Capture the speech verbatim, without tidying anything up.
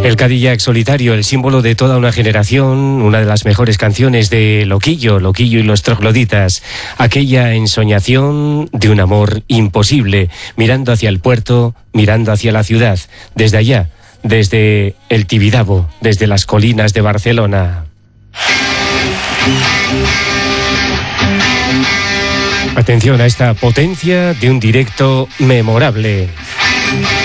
El Cadillac Solitario, el símbolo de toda una generación, una de las mejores canciones de Loquillo, Loquillo y los Trogloditas, aquella ensoñación de un amor imposible, mirando hacia el puerto, mirando hacia la ciudad, desde allá, desde el Tibidabo, desde las colinas de Barcelona. Atención a esta potencia de un directo memorable.